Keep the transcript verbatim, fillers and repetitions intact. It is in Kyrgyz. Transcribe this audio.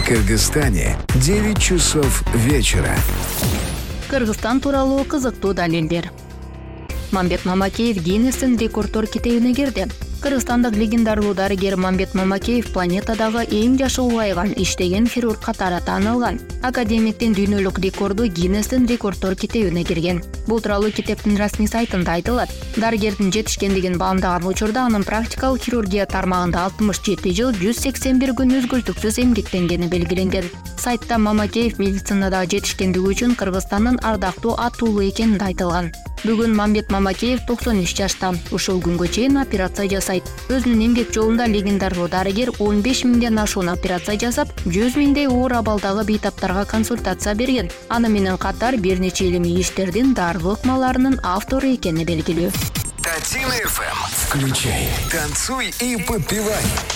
В Кыргызстане девять часов вечера. Кыргызстан тууралуу кызыктуу далилдер. Мамбет Мамакеев Гиннестин рекордтор китебине кирди. Кыргызстандык легендардуу дарыгер Мамбет Мамакеев планетадагы эң жашы улгайган иштеген хирург катары таанылган. Академиктин дүйнөлүк рекорду Гиннестин рекордтор китебине кирген. Бул тууралуу китептин расмий сайтында айтылат. Дарыгердин жетишкендигин баамдаган учурда анын практикалык хирургия тармагында алтымыш жети жыл жүз сексен бир күн үзгүлтүксүз эмгектенгени белгиленген. Сайтта Мамакеев медицинада жетишкендиги үчүн Кыргызстандын ардактуу ат уулу экени айтылган. Бүгүн Мамбет Мамакеев токсон үч жашта. Ушул күнгө чейин операция жасайт. Өзүнүн эмгек жолунда легендардуу дарыгер он беш миңден ашуун операция жасап, жүз миңдей оор абалдагы бейтаптарга консультация берген. Аны менен катар бир нече илимий иштердин дарылык ыкмаларынын автору экени белгилүү. Татина эф эм. Включай, танцуй и подпевай.